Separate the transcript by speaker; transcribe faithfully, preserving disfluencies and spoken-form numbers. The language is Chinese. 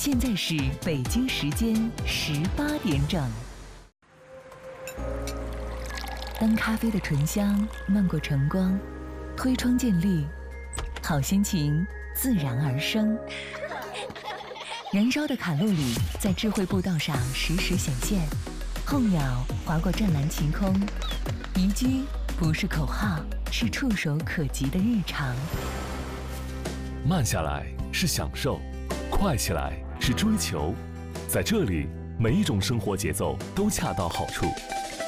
Speaker 1: 现在是北京时间十八点整。当咖啡的醇香漫过晨光，推窗见绿，好心情自然而生。燃烧的卡路里在智慧步道上实时显现，候鸟划过湛蓝晴空，宜居不是口号，是触手可及的日常。
Speaker 2: 慢下来是享受，快起来是追求，在这里，每一种生活节奏都恰到好处。